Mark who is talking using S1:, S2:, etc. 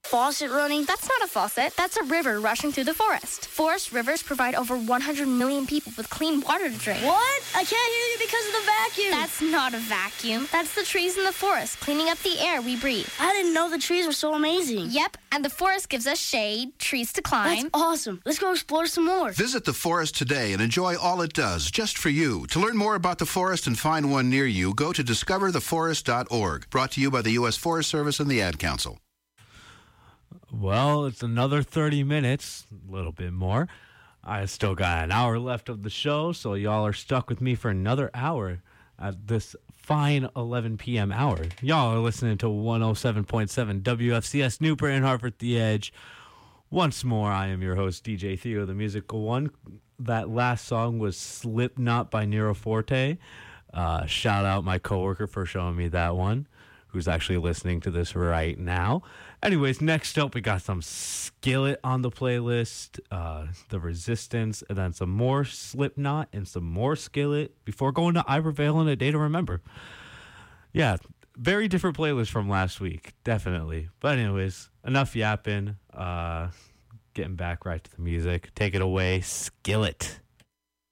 S1: faucet running?
S2: That's not a faucet. That's a river rushing through the forest. Forest rivers provide over 100 million people with clean water to drink.
S1: What? I can't hear you because of the vacuum.
S2: That's not a vacuum. That's the trees in the forest cleaning up the air we breathe.
S1: I didn't know the trees were so amazing.
S2: Yep, and the forest gives us shade, trees to climb.
S1: That's awesome. Let's go explore some more.
S3: Visit the forest today and enjoy all it does, just for you. To learn more about the forest and find one near you, go to discovertheforest.org. Brought to you by the U.S. Forest Service and the Ad Council.
S4: Well, it's another 30 minutes, a little bit more. I still got an hour left of the show, so y'all are stuck with me for another hour at this fine 11 p.m. hour. Y'all are listening to 107.7 WFCS Newport and Hartford The Edge. Once more, I am your host, DJ Theo, the Musical One. That last song was Slipknot by Nero Forte. Shout out my coworker for showing me that one, who's actually listening to this right now. Anyways, next up, we got some Skillet on the playlist, The Resistance, and then some more Slipknot and some more Skillet before going to I Prevail and A Day to Remember. Yeah, very different playlist from last week, definitely. But anyways, enough yapping. Getting back right to the music. Take it away, Skillet.